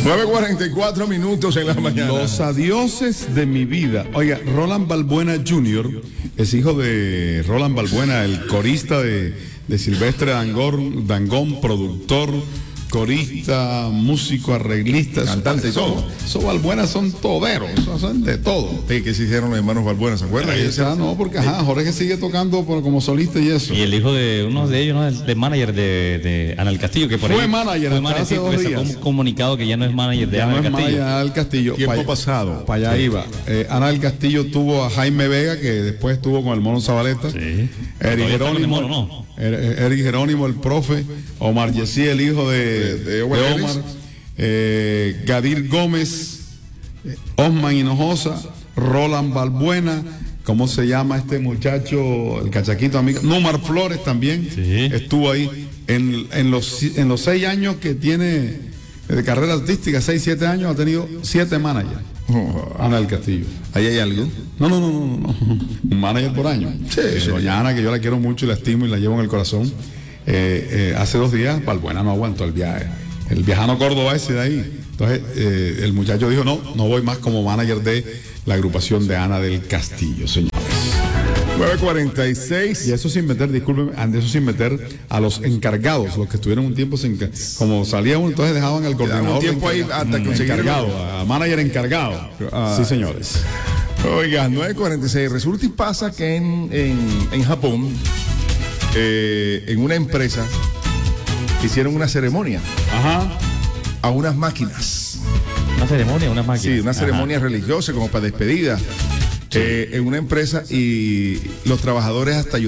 9:44 en la mañana. Los adioses de mi vida. Oiga, Roland Balbuena Jr. es hijo de Roland Balbuena, el corista de Silvestre Dangond, productor, corista, músico, arreglista, cantante y todo. Esos Balbuena son toderos, son de todo. ¿Qué se hicieron los hermanos Balbuena? ¿Se acuerdan? No, porque Jorge sigue tocando como solista y eso. Y el hijo de uno de ellos, ¿no? El manager de Ana del Castillo, que por fue ahí manager hace 2 días. sacó un comunicado que ya no es manager de Ana del Castillo. Ana del Castillo. Tiempo pasado. Para allá iba. Ana del Castillo tuvo a Jaime Vega, que después estuvo con el Mono Zabaleta. Sí. Eric Jerónimo, el profe. Omar Yesí, el hijo de Omar. Gadir Gómez, Osman Hinojosa, Roland Balbuena. ¿Cómo se llama este muchacho? El cachaquito amigo. Númar Flores también estuvo ahí. En los 6 años que tiene de carrera artística, 6, 7 años, ha tenido 7 managers. Ana del Castillo. ¿Ahí hay algo? No. Un manager por año. Sí. Doña Ana, que yo la quiero mucho y la estimo y la llevo en el corazón. Hace 2 días, Balbuena no aguantó el viaje. El viajano Córdoba ese de ahí. Entonces, el muchacho dijo, no voy más como manager de la agrupación de Ana del Castillo, señores. 9:46. Y eso sin meter, discúlpenme, eso sin meter a los encargados, los que estuvieron un tiempo como salía uno, entonces dejaban al coordinador. Un tiempo ahí hasta conseguir encargado, a manager encargado. Sí, señores. Oiga, 9:46. Resulta y pasa que en Japón, en una empresa, hicieron una ceremonia a unas máquinas. Unas máquinas. Sí, una ceremonia religiosa como para despedida. En una empresa, y los trabajadores hasta